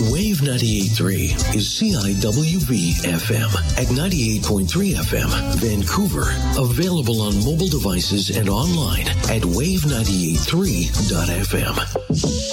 Wave 98.3 is CIWV FM at 98.3 FM, Vancouver. Available on mobile devices and online at wave983.fm.